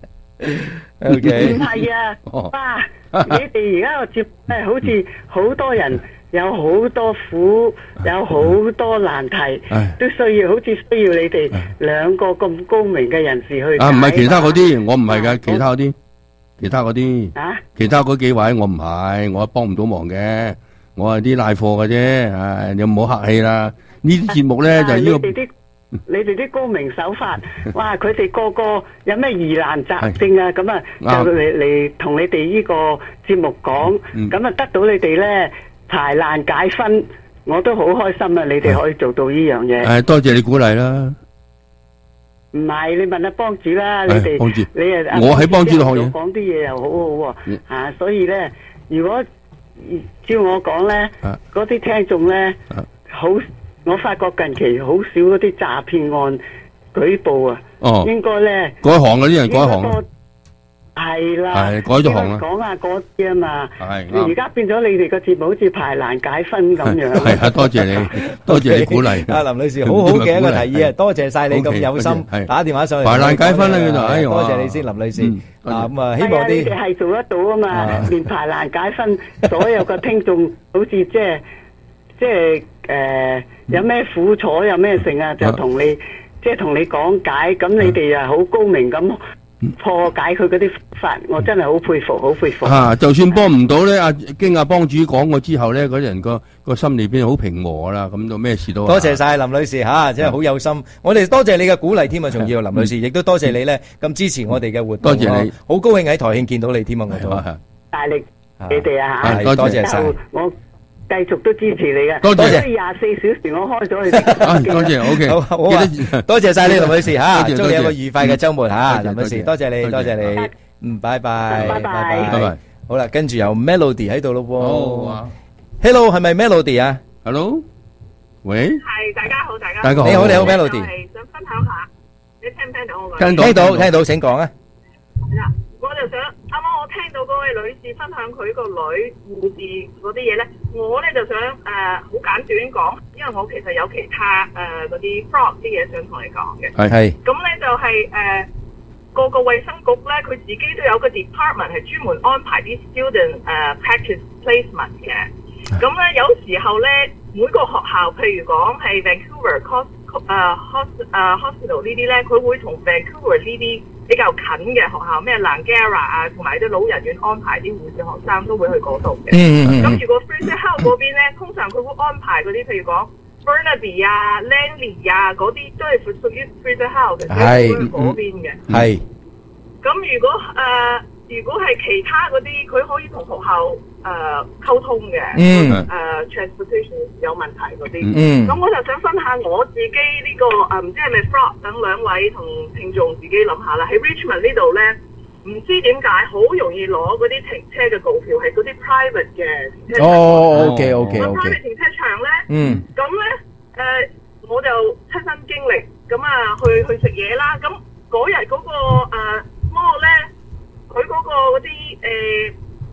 O K。 唔係啊，哇！你哋而家個節目係好似好多人有好多苦，有好多難題，都需要好似需要你哋兩個咁高明嘅人士去。 啊，唔係其他嗰啲，我唔係噶，其他嗰啲，其他嗰啲，啊，其他嗰幾位我唔係，我幫唔到忙嘅。 我係啲賴貨嘅啫，唉，你唔好客氣啦。呢啲節目咧就呢個。 你哋啲高明手法，哇！佢哋個個有咩疑難雜症啊，咁啊就嚟嚟同你哋呢個節目講，咁啊得到你哋咧排難解紛，我都好開心啊！你哋可以做到呢樣嘢。 誒，多謝你鼓勵啦。 唔係，你問下幫主啦，你哋幫主， 你啊， 我喺幫主度學嘢， 講啲嘢又好好喎，啊，所以咧，如果照我講咧，嗰啲聽眾咧，好。我發覺近期好少嗰啲詐騙案舉報啊，哦、應該咧改行嗰啲人改行， 係啦， 係改咗行啦， 講下嗰啲啊嘛， 係而家變咗你哋個節目好似排難解紛咁樣。 係啊，多謝你，多謝你鼓勵。 阿林女士，好好嘅一個提議啊，多謝晒你咁有心打電話上嚟排難解紛啦，原來， 多謝你先，林女士。嗱咁啊，希望啲你哋係做得到啊嘛，連排難解紛，所有個聽眾好似即係即係誒。有咩苦楚，有咩剩啊，就同你即係同你講解，咁你哋啊好高明咁破解佢嗰啲法，我真係好佩服，好佩服。 啊，就算幫唔到咧，阿經阿幫主講過之後咧，嗰啲人個個心裏邊好平和啦，咁就咩事都。 多謝晒林女士吓，真係好有心。我哋多謝你嘅鼓勵添啊，仲要林女士，亦都多謝你咧咁支持我哋嘅活動。多謝你，好高興喺台慶見到你添啊，我都大力你哋啊吓， 多謝晒。 我繼續都支持你嘅， 多謝。 廿四小時我開咗你哋。 多謝，OK， 好，好啊，多謝晒你林女士吓，祝你有個愉快嘅周末吓，林女士，多謝你，多謝你，嗯，拜拜， 拜拜， 拜拜。 好啦，跟住有 Melody 喺度咯喎，Hello，係咪 Melody 啊 ？Hello，喂， 係，大家好，大家大家好， 你好，你好 Melody， 係想分享下，你聽唔聽到我講？ 聽到， 聽到，聽到，請講啊。 我就想啱啱我聽到嗰位女士分享佢個女護士嗰啲嘢咧，我咧就想誒好、呃、簡短講，因為我其實有其他誒嗰啲 fraud 啲嘢想同你講嘅。 係係。咁咧就係、是、誒、呃、個個衛生局咧，佢自己都有個 department 係專門安排啲 student 誒、呃、practice placement 嘅。咁咧有時候咧每個學校，譬如講係 Vancouver Cos 誒 hos 誒 hospital 呢啲咧，佢會同 Vancouver 呢啲比較近嘅學校，咩 Langara 啊，同埋啲老人院安排啲護士學生都會去嗰度嘅。 嗯嗯。 咁如果 Fraser Health 嗰邊咧，通常佢會安排嗰啲，譬如講 Burnaby 啊、Langley 啊嗰啲，都係屬屬於 Fraser Health 嘅，係嗰邊嘅。係。咁如果誒、呃，如果係其他嗰啲，佢可以同學校誒溝通嘅。嗯。誒、呃、transportation 有問題嗰啲。嗯。咁我就想分下我自己呢、這個誒，唔知係咪 fraud 等兩位同聽眾自己諗下啦。喺 Richmond 呢度咧，唔知點解好容易攞嗰啲停車嘅告票，係嗰啲 private 嘅停車場。 哦 ，OK OK OK。 private 停車場咧， 嗯。 咁咧誒，我就親身經歷，咁啊去去食嘢啦。咁嗰日嗰個誒 mall 咧，佢嗰個嗰啲誒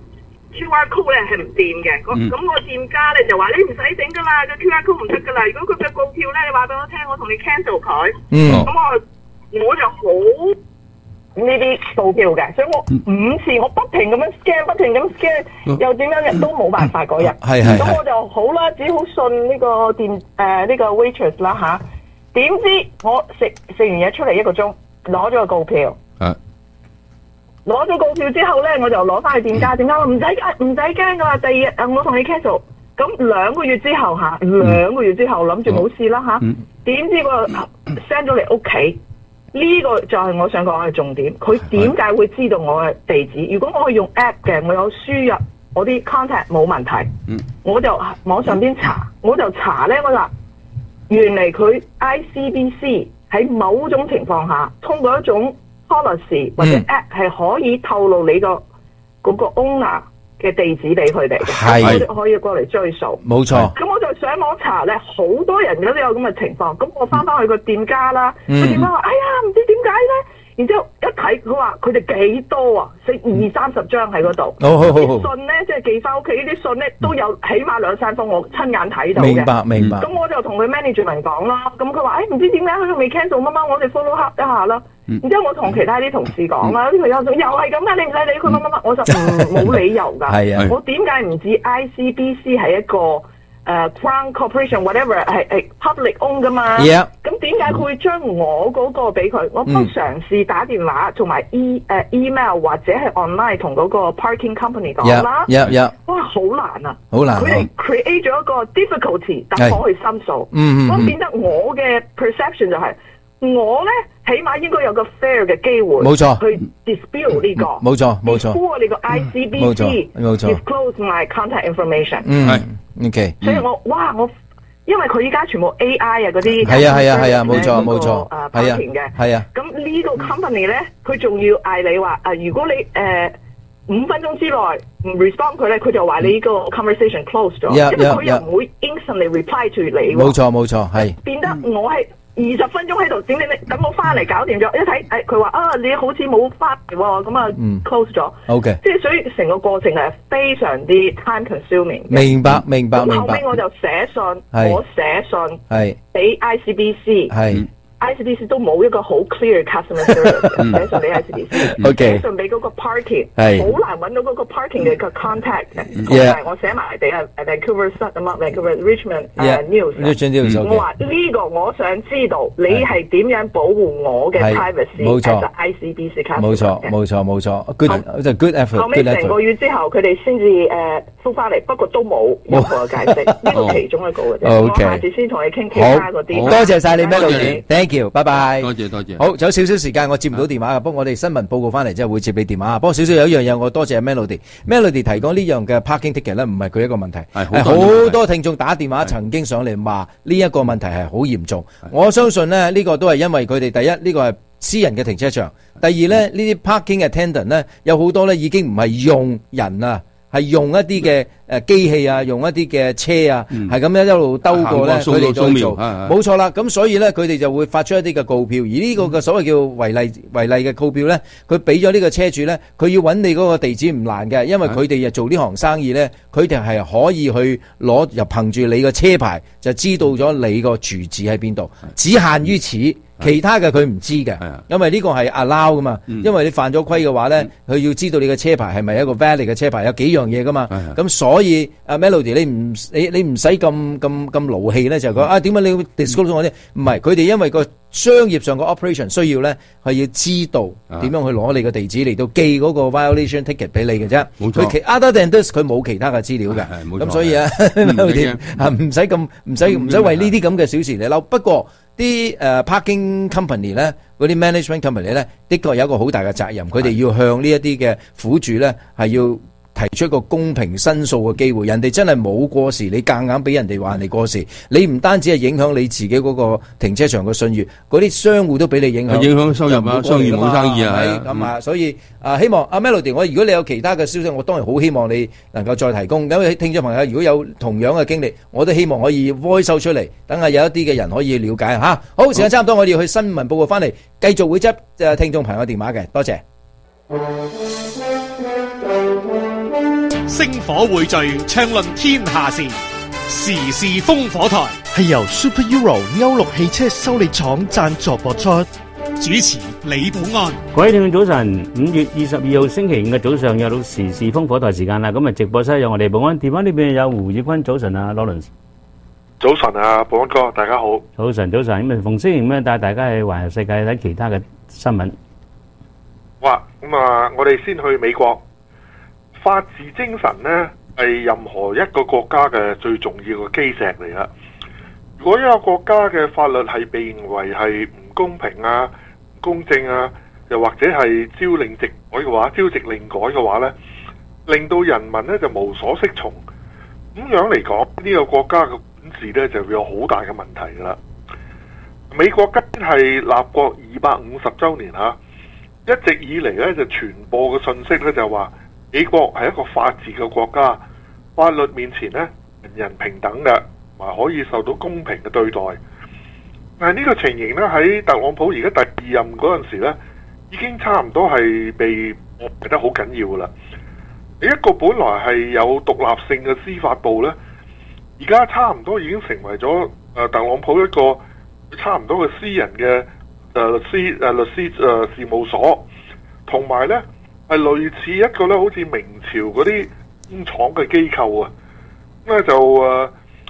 Q R code 咧係唔掂嘅。咁咁個店家咧就話你唔使整噶啦，個 Q R code 唔得噶啦。如果佢嘅告票咧，你話俾我聽，我同你 cancel 佢。嗯。咁我我就好呢啲告票嘅，所以我五次我不停咁樣 scan， 不停咁 scan， 又點樣都冇辦法嗰日。係係。咁我就好啦，只好信呢個店誒呢、呃這個 waitress 啦吓。點知我食食完嘢出嚟一個鐘，攞咗個告票。啊。攞咗告票之後咧，我就攞翻去店家，店家話唔使唔使驚噶啦，第二日誒我同你 cancel。咁兩個月之後吓，兩個月之後諗住冇事啦吓，點、嗯、知個 send 咗嚟屋企。呢、這個就係我想講嘅重點，佢點解會知道我嘅地址？如果我去用 app 嘅，我有輸入我啲 contact 冇問題，嗯、我就網上邊查，我就查呢。我話原嚟佢 I C B C 喺某種情況下，通過一種 policy 或者 app 係、嗯、可以透露你個嗰個 owner 嘅地址俾佢哋，咁我哋可以過嚟追溯。冇錯。咁我就上網查咧，好多人都有咁嘅情況。咁我翻翻去個店家啦，個、嗯、店家話：哎呀，唔知點解咧。然之後一睇，佢話佢哋幾多啊？寫二三十張喺嗰度。好好好。啲信咧，即係寄翻屋企呢啲信咧，都有起碼兩三封，我親眼睇到嘅。明白明白。咁我就同佢 management 講啦。咁佢話：誒唔知點解佢仲未 cancel 乜乜，我哋 follow up 一下啦。嗯、然之後我同其他啲同事講啦，呢條友又係咁嘅，你唔使理佢乜乜乜，我就唔冇理由㗎。係啊，我點解唔知 I C B C 係一個誒 Crown Corporation whatever 係係 public own 噶嘛。 Yeah。 咁點解佢會將我嗰個俾佢？我都嘗試打電話同埋 e 誒 email 或者係 online 同嗰個 parking company 講啦。 Yeah yeah。 哇，好難啊！ 好難。 佢哋 create 咗一個 difficulty，等我去申訴。 嗯嗯。 咁變得我嘅 perception 就係、是。我咧，起碼應該有個 fair 嘅機會， 冇錯， 去 dispute 呢、這個， 冇錯冇錯。 before 你個 I C B C disclose my contact information。 嗯，係 ，OK。 所以我哇，我因為佢依家全部 A I 啊嗰啲， 係啊係啊係啊，冇錯冇錯， 誒 parking 嘅，係啊。咁呢個 company 咧，佢仲要嗌你話誒，如果你誒五分鐘之內唔 respond 佢咧，佢就話你呢個 conversation close 咗，因為佢又唔會 instantly reply to 你。 冇錯冇錯，係。 變得我係。二十分鐘喺度整整你，等我翻嚟搞掂咗。一睇，誒佢話啊，你好似冇翻嚟喎，咁啊 close 咗。 OK， 即係所以成個過程係非常之 time consuming。 明白明白明白。 咁後尾我就寫信，我寫信係俾 I C B C。係。I C B C 都冇一個好 clear customer service，寫信俾 I C B C， 寫信俾嗰個 parking， 好難揾到嗰個 parking 嘅個 contact 嘅。同埋我寫埋俾啊 Vancouver Sun 啊嘛 Vancouver Richmond 誒 News， 我話呢個我想知道你係點樣保護我嘅 privacy， 冇錯 ，I C B C customer。 冇錯冇錯冇錯 ，good 就 good effort。 後尾成個月之後，佢哋先至誒復翻嚟，不過都冇任何嘅解釋，呢個其中一個嘅啫。我下次先同你傾其他嗰啲。 多謝晒你 Melody，thank you，拜拜。 多謝多謝。 好，仲有少少時間，我接唔到電話嘅，不過我哋新聞報告翻嚟之後會接你電話。不過少少有一樣嘢，我多謝 Melody。Melody 提供呢樣嘅 parking ticket 咧，唔係佢一個問題，係好多聽眾打電話曾經上嚟話呢一個問題係好嚴重。我相信咧呢個都係因為佢哋第一呢個係私人嘅停車場，第二咧呢啲 parking attendant 咧有好多咧已經唔係用人啊。係用一啲嘅誒機器啊，用一啲嘅車啊，係咁樣一路兜過咧，佢哋都做，冇錯啦。咁所以咧，佢哋就會發出一啲嘅告票，而呢個嘅所謂叫違例違例嘅告票咧，佢俾咗呢個車主咧，佢要揾你嗰個地址唔難嘅，因為佢哋又做呢行生意咧，佢哋係可以去攞又憑住你個車牌就知道咗你個住址喺邊度，只限於此。其他嘅佢唔知嘅，因為呢個係 allow 噶嘛，因為你犯咗規嘅話咧，佢要知道你嘅車牌係咪一個 valid 嘅車牌，有幾樣嘢噶嘛，咁所以阿 Melody 你唔你你唔使咁咁咁勞氣咧，就講啊點解你要 disclose 我啲？唔係，佢哋因為個商業上個 operation 需要咧，係要知道點樣去攞你個地址嚟到寄嗰個 violation ticket 俾你嘅啫。冇錯，佢其 other than this 佢冇其他嘅資料嘅，咁所以啊 Melody 啊唔使咁唔使唔使為呢啲咁嘅小事嚟嬲。不過啲誒 parking company 咧，嗰啲 management company 咧，的確有一個好大嘅責任，佢哋要向呢一啲嘅苦主咧係要提出一個公平申訴嘅機會。人哋真係冇過時，你夾硬俾人哋話人哋過時，你唔單止係影響你自己嗰個停車場嘅信譽，嗰啲商戶都俾你影響， 影響收入啊，商業冇生意啊，係咁啊，所以啊，希望阿 Melody，我如果你有其他嘅消息，我當然好希望你能夠再提供。咁聽眾朋友如果有同樣嘅經歷，我都希望可以 voice 出嚟，等下有一啲嘅人可以了解吓。好，時間差唔多，我哋要去新聞報告翻嚟，繼續會執誒聽眾朋友電話嘅，多謝。 星火匯聚，暢論天下事，時事烽火台係由 Super Euro 歐陸汽車修理廠贊助播出。 主持李保安。 各位聽眾早晨，五月二十二號星期五嘅早上又到時事烽火台時間啦。咁啊，直播室有我哋保安，電話呢邊有胡業坤。早晨啊 ，Lawrence。 早晨啊，保安哥，大家好。 早晨，早晨。咁啊，逢星期五咧帶大家去環遊世界睇其他嘅新聞。 哇，咁啊，我哋先去美國。法治精神呢係任何一個國家嘅最重要嘅基石嚟啦。如果一個國家嘅法律係被認為係唔公平啊、唔公正啊，又或者係朝令夕改嘅話，朝夕令改嘅話呢，令到人民呢就無所適從。咁樣嚟講，呢個國家嘅管治呢就會有好大嘅問題噶啦。美國今年係立國二百五十週年嚇，一直以嚟呢就傳播嘅信息呢就話，美國係一個法治嘅國家，法律面前呢，人人平等嘅，同埋可以受到公平嘅對待。但係呢個情形呢，喺特朗普而家第二任嗰陣時呢，已經差唔多係被破壞得好緊要噶啦。一個本來係有獨立性嘅司法部呢，而家差唔多已經成為咗誒特朗普一個差唔多嘅私人嘅誒律師誒律師誒事務所，同埋呢。係類似一個咧，好似明朝嗰啲工廠嘅機構啊，咁咧就誒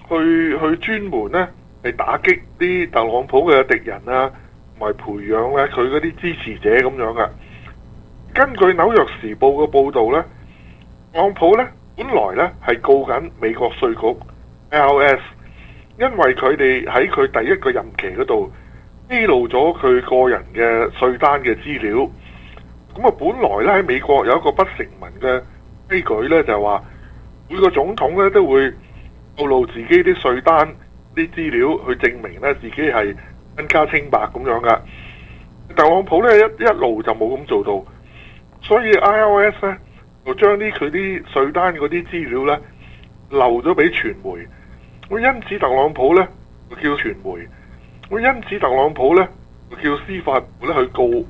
去去專門咧係打擊啲特朗普嘅敵人啊，同埋培養咧佢嗰啲支持者咁樣噶。根據紐約時報嘅報導咧，特朗普咧本來咧係告緊美國稅局 I R S， 因為佢哋喺佢第一個任期嗰度披露咗佢個人嘅稅單嘅資料。咁啊，本來咧喺美國有一個不成文嘅規矩咧，就係話每個總統咧都會透露自己啲稅單啲資料，去證明咧自己係身家清白咁樣噶。特朗普咧一一路就冇咁做到。所以 I R S 咧就將啲佢啲稅單嗰啲資料咧漏咗俾傳媒，會因此特朗普咧就叫傳媒，會因此特朗普咧就叫司法部咧去告